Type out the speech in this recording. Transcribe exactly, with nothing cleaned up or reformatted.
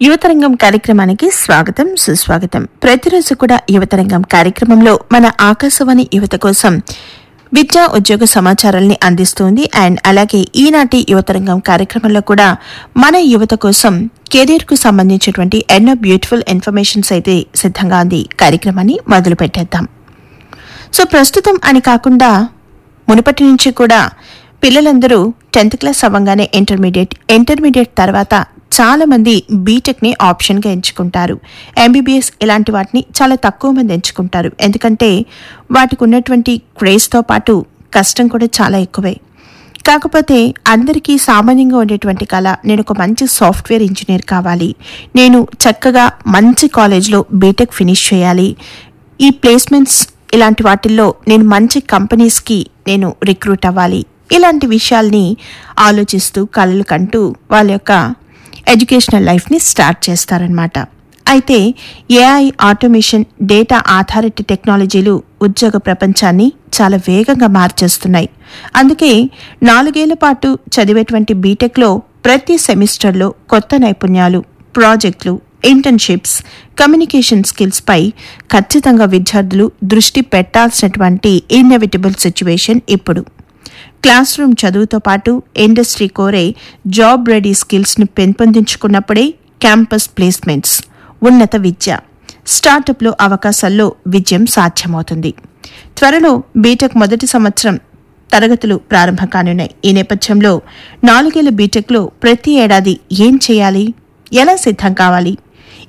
యువతరంగం కార్యక్రమానికి స్వాగతం సుస్వాగతం. ప్రతిరోజు కూడా యువతరంగం కార్యక్రమంలో మన ఆకాశవాణి యువత కోసం విద్యా ఉద్యోగ సమాచారాల్ని అందిస్తుంది. అండ్ అలాగే ఈనాటి యువతరంగం కార్యక్రమంలో కూడా మన యువత కోసం కెరీర్ కు సంబంధించినటువంటి ఎన్నో బ్యూటిఫుల్ ఇన్ఫర్మేషన్స్ అయితే సిద్ధంగా ఉంది. కార్యక్రమాన్ని మొదలు పెట్టేద్దాం. సో ప్రస్తుతం అని కాకుండా మునుపటి నుంచి కూడా పిల్లలందరూ టెన్త్ క్లాస్ అవ్వగానే ఇంటర్మీడియట్ ఇంటర్మీడియట్ తర్వాత చాలా మంది బీటెక్ ని ఆప్షన్ గా ఎంచుకుంటారు. ఎంబీబీఎస్ ఇలాంటి వాటిని చాలా తక్కువ మంది ఎంచుకుంటారు. ఎందుకంటే వాటికి ఉన్నటువంటి క్రేజ్ తో పాటు కష్టం కూడా చాలా ఎక్కువే. కాకపోతే అందరికీ సామాన్యంగా ఉండేటువంటి కళ, నేను ఒక మంచి సాఫ్ట్వేర్ ఇంజనీర్ కావాలి, నేను చక్కగా మంచి కాలేజ్లో బీటెక్ ఫినిష్ చేయాలి, ఈ ప్లేస్మెంట్స్ ఇలాంటి వాటిల్లో నేను మంచి కంపెనీస్కి నేను రిక్రూట్ అవ్వాలి, ఇలాంటి విషయాల్ని ఆలోచిస్తూ కలలు కంటూ వాళ్ళ యొక్క ఎడ్యుకేషనల్ లైఫ్ని స్టార్ట్ చేస్తారనమాట. అయితే ఏఐ, ఆటోమేషన్, డేటా ఆధారిత టెక్నాలజీలు ఉద్యోగ ప్రపంచాన్ని చాలా వేగంగా మార్చేస్తున్నాయి. అందుకే నాలుగేళ్ల పాటు చదివేటువంటి బీటెక్లో ప్రతి సెమిస్టర్లో కొత్త నైపుణ్యాలు, ప్రాజెక్టులు, ఇంటర్న్షిప్స్, కమ్యూనికేషన్ స్కిల్స్ పై ఖచ్చితంగా విద్యార్థులు దృష్టి పెట్టాల్సినటువంటి ఇన్నెవిటబుల్ సిచ్యువేషన్ ఇప్పుడు. క్లాస్ రూమ్ చదువుతో పాటు ఇండస్ట్రీ కోరే జాబ్ రెడీ స్కిల్స్ను పెంపొందించుకున్నప్పుడే క్యాంపస్ ప్లేస్మెంట్స్, ఉన్నత విద్య, స్టార్టప్లో అవకాశాల్లో విజయం సాధ్యమవుతుంది. త్వరలో బీటెక్ మొదటి సంవత్సరం తరగతులు ప్రారంభం కానున్నాయి. ఈ నేపథ్యంలో నాలుగేళ్ల బీటెక్లో ప్రతి ఏడాది ఏం చేయాలి, ఎలా సిద్ధం కావాలి,